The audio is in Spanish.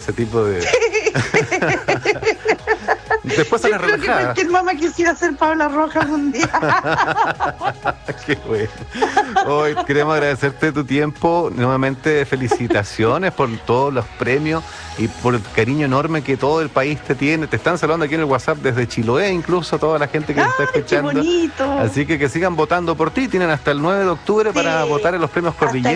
ese tipo de... Después sale Yo creo que relajada. cualquier mamá quisiera ser Paula Rojas un día. Qué bueno. Hoy queremos agradecerte tu tiempo. Nuevamente, felicitaciones por todos los premios y por el cariño enorme que todo el país te tiene. Te están saludando aquí en el WhatsApp desde Chiloé, incluso toda la gente que te está ¡Ay, qué escuchando. bonito! Así que sigan votando por ti. Tienen hasta el 9 de octubre para Sí. votar en los premios Cordillera.